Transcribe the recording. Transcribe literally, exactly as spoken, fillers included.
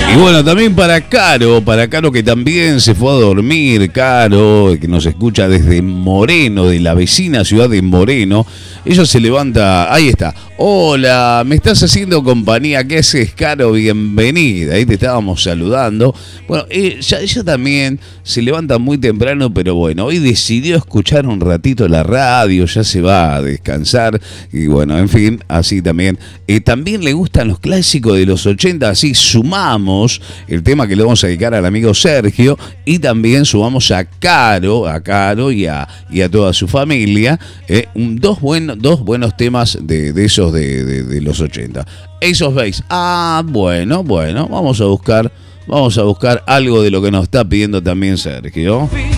Y bueno, también para Caro, para Caro que también se fue a dormir, Caro, que nos escucha desde Moreno, de la vecina ciudad de Moreno. Ella se levanta, ahí está. Hola, me estás haciendo compañía, ¿qué haces, Caro? Bienvenida, ahí te estábamos saludando. Bueno, ella, ella también se levanta muy temprano, pero bueno, hoy decidió escuchar un ratito la radio, ya se va a descansar. Y bueno, en fin, así también. Eh, también le gustan los clásicos de los ochenta, así sumamos el tema que le vamos a dedicar al amigo Sergio y también sumamos a Caro, a Caro y a, y a toda su familia, eh, dos, buen, dos buenos temas de, de esos de, de, de los ochenta. Ace of Base. Ah, bueno, bueno, vamos a buscar, vamos a buscar algo de lo que nos está pidiendo también Sergio.